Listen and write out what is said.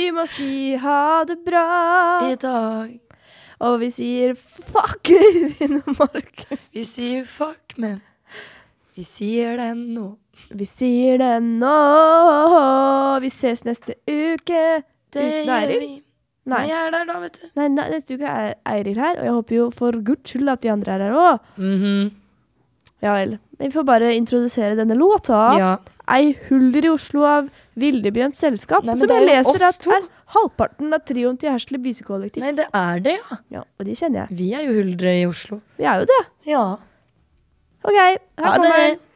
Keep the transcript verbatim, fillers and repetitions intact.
må si ha det bra I dag. Og vi sier fuck Øyvind og Markus. Vi sier fuck, men vi sier det nå. Vi sier det nå. Vi ses neste uke. Det Uten gjør Eirik? vi. Nei. Jeg er der da, vet du. Nei, nei, neste uke er Eirik her, og jeg håper jo for Guds skyld at de andre er her også. Mhm. Ja vel. Vi får bare introdusere denne låta. Ja. Ei hulder i Oslo av Vildebjørns selskap, Nei, men som det jeg er jo leser oss at to. er halvparten av trioen til Hersle Bysekollektiv. Nei, det er det, ja. Ja, og de kjenner jeg. Vi er jo huldre i Oslo. Vi er jo det. Ja. Ok, her Ha kommer det. den.